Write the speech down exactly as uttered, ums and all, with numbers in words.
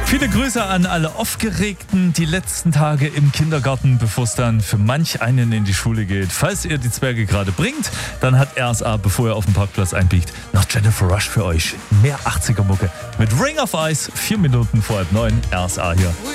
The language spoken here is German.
Viele Grüße an alle Aufgeregten die letzten Tage im Kindergarten, bevor es dann für manch einen in die Schule geht. Falls ihr die Zwerge gerade bringt, dann hat R S A, bevor ihr auf den Parkplatz einbiegt, noch Jennifer Rush für euch. Mehr achtziger Mucke mit Ring of Ice, vier Minuten vor halb neun, R S A hier.